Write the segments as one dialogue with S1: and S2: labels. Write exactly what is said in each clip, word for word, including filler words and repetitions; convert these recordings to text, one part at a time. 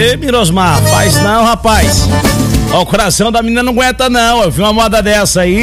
S1: Ê, Mirosmar, faz não, rapaz. Ó, o coração da menina não aguenta não. Eu vi uma moda dessa aí.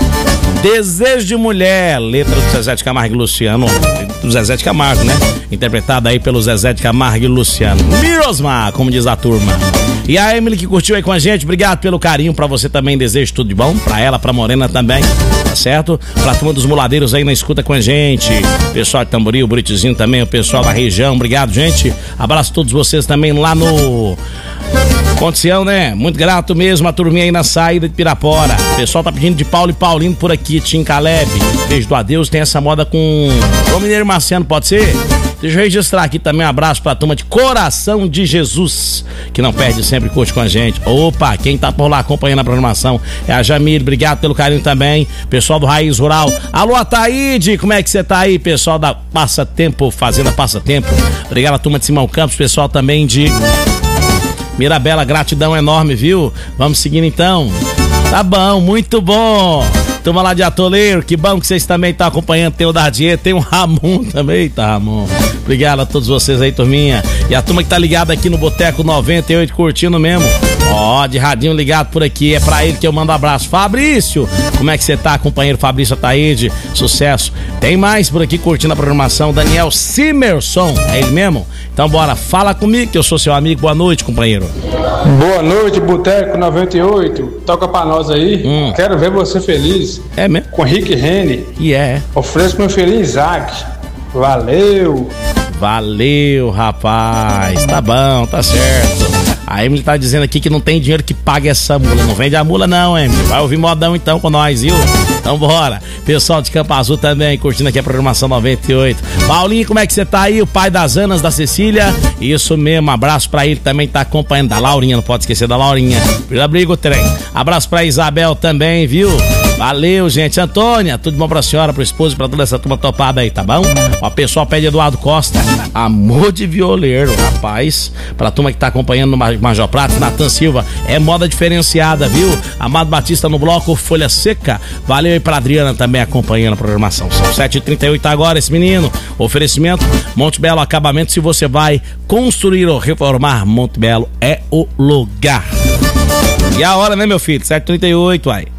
S1: Desejo de Mulher, letra do Zezé de Camargo e Luciano. Do Zezé de Camargo, né? Interpretada aí pelo Zezé de Camargo e Luciano. Mirosmar, como diz a turma. E a Emily que curtiu aí com a gente, obrigado pelo carinho. Pra você também, desejo tudo de bom. Pra ela, pra Morena também, tá certo? Pra turma dos muladeiros aí na escuta com a gente. Pessoal de Tamboril, Buritizinho também, o pessoal da região, obrigado, gente. Abraço a todos vocês também lá no Condição, né? Muito grato mesmo, a turminha aí na saída de Pirapora. O pessoal tá pedindo de Paulo e Paulino por aqui, Tim Caleb. Beijo do adeus, tem essa moda com o Mineiro Marciano, pode ser? Deixa eu registrar aqui também um abraço pra turma de Coração de Jesus, que não perde sempre, curte com a gente. Opa, quem tá por lá acompanhando a programação é a Jamile, obrigado pelo carinho também. Pessoal do Raiz Rural. Alô, Ataíde, como é que você tá aí? Pessoal da Passatempo, Fazenda Passatempo. Obrigado a turma de Simão Campos, pessoal também de Mirabela, gratidão enorme, viu? Vamos seguindo então. Tá bom, muito bom. Turma lá de Atoleiro, que bom que vocês também estão acompanhando. Tem o Dardier, tem o Ramon também, tá, Ramon? Obrigado a todos vocês aí, turminha. E a turma que tá ligada aqui no Boteco noventa e oito, curtindo mesmo. Ó, de radinho ligado por aqui, é pra ele que eu mando um abraço. Fabrício, como é que você tá, companheiro Fabrício Ataíde? Sucesso. Tem mais por aqui curtindo a programação, Daniel Simerson, é ele mesmo? Então bora, fala comigo que eu sou seu amigo. Boa noite, companheiro.
S2: Boa noite, Boteco noventa e oito. Toca pra nós aí. Hum. Quero ver você feliz.
S1: É mesmo?
S2: Com Rick Rene.
S1: E yeah. é.
S2: Ofereço meu feliz Isaac. Valeu.
S1: Valeu, rapaz. Tá bom, tá certo. A Emily tá dizendo aqui que não tem dinheiro que pague essa mula. Não vende a mula não, Emily. Vai ouvir modão então com nós, viu? Então bora. Pessoal de Campo Azul também, curtindo aqui a programação noventa e oito. Paulinho, como é que você tá aí? O pai das Anas, da Cecília. Isso mesmo, abraço pra ele, também tá acompanhando. Da Laurinha, não pode esquecer da Laurinha. Já briga o trem. Abraço pra Isabel também, viu? Valeu, gente. Antônia, tudo bom pra senhora, pro esposo, pra toda essa turma topada aí, tá bom? Ó, pessoal pede Eduardo Costa. Amor de violeiro, rapaz. Pra turma que tá acompanhando no Major Prato, Natan Silva, é moda diferenciada, viu? Amado Batista no bloco Folha Seca. Valeu aí pra Adriana também acompanhando a programação. São sete e trinta e oito agora, esse menino. Oferecimento Monte Belo Acabamento. Se você vai construir ou reformar, Monte Belo é o lugar. E a hora, né, meu filho? sete e trinta e oito, ai.